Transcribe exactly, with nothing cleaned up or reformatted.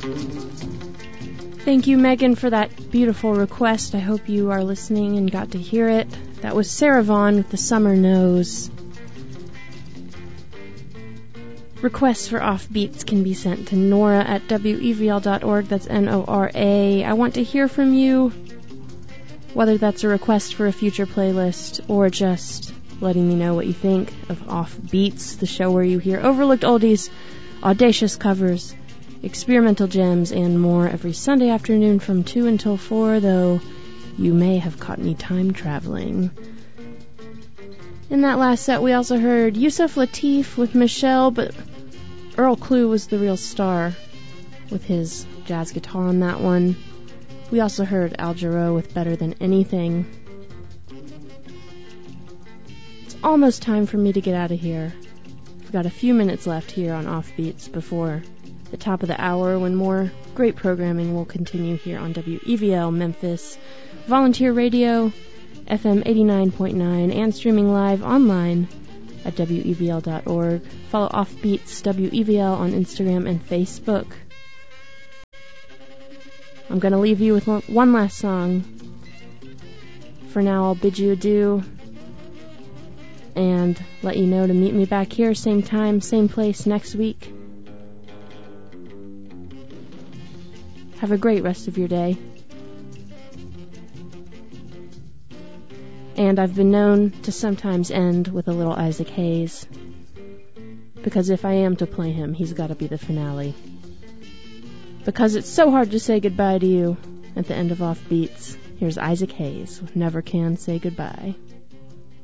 Thank you, Megan, for that beautiful request. I hope you are listening and got to hear it. That was Sarah Vaughan with The Summer Knows. Requests for offbeats can be sent to Nora at W E V L dot org. That's N O R A. I want to hear from you, whether that's a request for a future playlist or just letting me know what you think of Offbeats, the show where you hear overlooked oldies, audacious covers, experimental gems, and more every Sunday afternoon from two until four, though you may have caught me time traveling. In that last set, we also heard Yusuf Lateef with Michelle, but Earl Klugh was the real star with his jazz guitar on that one. We also heard Al Jarreau with Better Than Anything. It's almost time for me to get out of here. We've got a few minutes left here on Offbeats before the top of the hour, when more great programming will continue here on W E V L Memphis Volunteer Radio, F M eighty-nine point nine, and streaming live online at W E V L dot org. Follow Offbeats W E V L on Instagram and Facebook. I'm going to leave you with one last song. For now, I'll bid you adieu and let you know to meet me back here, same time, same place next week. Have a great rest of your day. And I've been known to sometimes end with a little Isaac Hayes, because if I am to play him, he's got to be the finale. Because it's so hard to say goodbye to you at the end of Offbeats, here's Isaac Hayes with Never Can Say Goodbye.